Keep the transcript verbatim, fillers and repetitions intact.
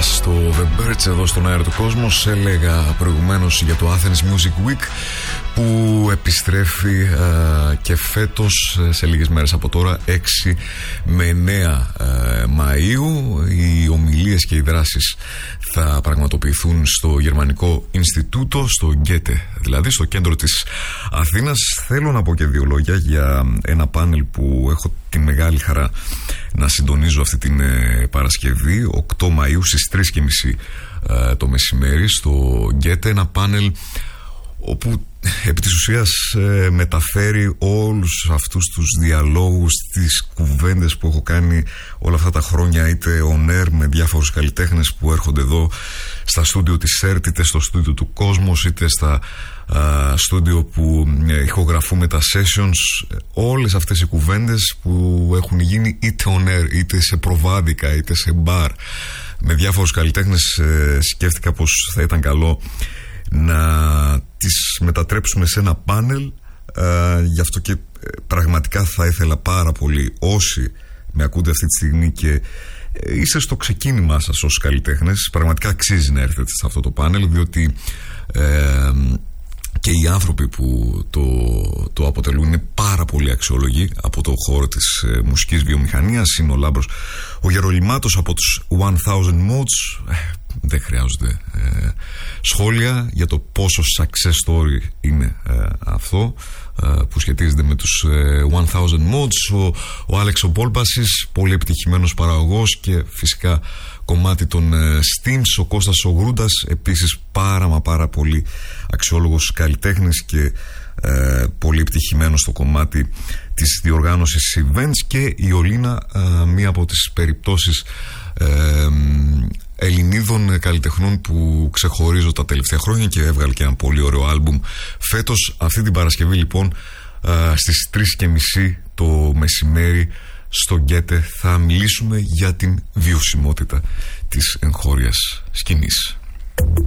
στο The Birds εδώ στον αέρα του κόσμου. Έλεγα προηγουμένως για το Athens Music Week που επιστρέφει α, και φέτος σε λίγες μέρες από τώρα, έξι με εννέα α, Μαΐου. Οι ομιλίες και οι δράσεις θα πραγματοποιηθούν στο Γερμανικό Ινστιτούτο, στο Γκέτε, δηλαδή στο κέντρο της Αθήνας. Θέλω να πω και δύο λόγια για ένα πάνελ που έχω τη μεγάλη χαρά να συντονίζω αυτή την ε, Παρασκευή, οκτώ Μαΐου στις τρεις και μισή ε, το μεσημέρι στο Γκέτε. Ένα πάνελ όπου επί της ουσίας ε, μεταφέρει όλους αυτούς τους διαλόγους, τις κουβέντες που έχω κάνει όλα αυτά τα χρόνια, είτε on air με διάφορους καλλιτέχνες που έρχονται εδώ στα στούντιο της ΕΡΤ, είτε στο στούντιο του Κόσμος, είτε στα στούντιο που ε, ηχογραφούμε τα sessions. Όλες αυτές οι κουβέντες που έχουν γίνει είτε on air, είτε σε προβάδικα, είτε σε μπαρ με διάφορους καλλιτέχνες, ε, σκέφτηκα πως θα ήταν καλό να τις μετατρέψουμε σε ένα πάνελ. ε, γι' αυτό και ε, πραγματικά θα ήθελα πάρα πολύ, όσοι με ακούτε αυτή τη στιγμή και ε, είστε στο ξεκίνημά σας ως καλλιτέχνες, πραγματικά αξίζει να έρθετε σε αυτό το πάνελ, διότι ε, και οι άνθρωποι που το, το αποτελούν είναι πάρα πολύ αξιόλογοι από το χώρο της ε, μουσικής βιομηχανίας. Είναι ο Λάμπρος ο Γερολιμάτος από τους χίλια Modes. ε, δεν χρειάζονται ε, σχόλια για το πόσο success story είναι ε, αυτό ε, που σχετίζεται με τους ε, χίλια Modes. Ο, ο Άλεξ ο Μπόλμπασης, πολύ επιτυχημένος παραγωγός και φυσικά κομμάτι των uh, Steams. Ο Κώστας ο Γρούντας, επίσης πάρα μα πάρα πολύ αξιόλογος καλλιτέχνης και uh, πολύ επιτυχημένος στο κομμάτι της διοργάνωσης events. Και η Ολίνα, uh, μία από τις περιπτώσεις uh, Ελληνίδων καλλιτεχνών που ξεχωρίζω τα τελευταία χρόνια και έβγαλε και ένα πολύ ωραίο άλμπουμ φέτος. Αυτή την Παρασκευή λοιπόν uh, στις τρεις και μισή το μεσημέρι στο Γκέτε θα μιλήσουμε για την βιωσιμότητα της εγχώριας σκηνής.